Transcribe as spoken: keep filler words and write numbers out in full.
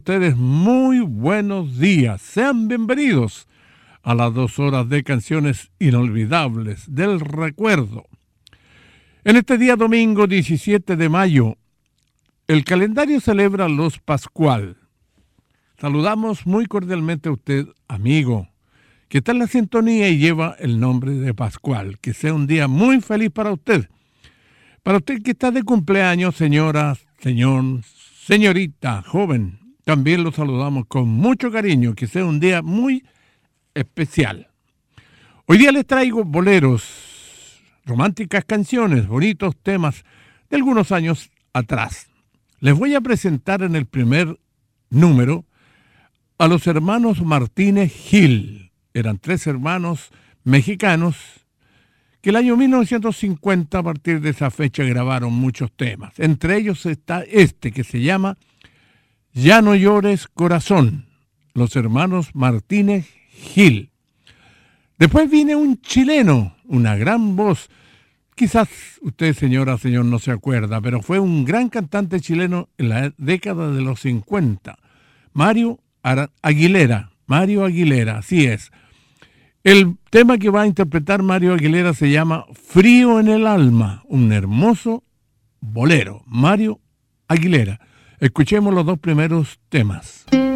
ustedes muy buenos días. Sean bienvenidos a las dos horas de canciones inolvidables del recuerdo. En este día domingo diecisiete de mayo, el calendario celebra los Pascual. Saludamos muy cordialmente a usted, amigo, que está en la sintonía y lleva el nombre de Pascual. Que sea un día muy feliz para usted. Para usted que está de cumpleaños, señora, señor, señorita, joven, también lo saludamos con mucho cariño. Que sea un día muy especial. Hoy día les traigo boleros, románticas canciones, bonitos temas de algunos años atrás. Les voy a presentar en el primer número a los hermanos Martínez Gil. Eran tres hermanos mexicanos que el año mil novecientos cincuenta, a partir de esa fecha, grabaron muchos temas. Entre ellos está este que se llama Ya no llores corazón, los hermanos Martínez Gil. Después viene un chileno, una gran voz. Quizás usted, señora, señor, no se acuerda, pero fue un gran cantante chileno en la década de los cincuenta. Mario Aguilera, Mario Aguilera, así es. El tema que va a interpretar Mario Aguilera se llama Frío en el alma, un hermoso bolero. Mario Aguilera. Escuchemos los dos primeros temas.